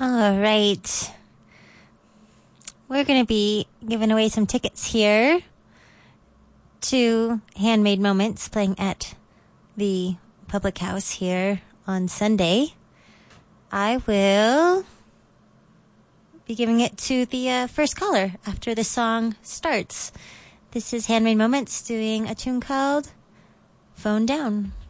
All right. We're going to be giving away some tickets here to Handmade Moments playing at the Public House here on Sunday. I will be giving it to the first caller after the song starts. This is Handmade Moments doing a tune called Phone Down.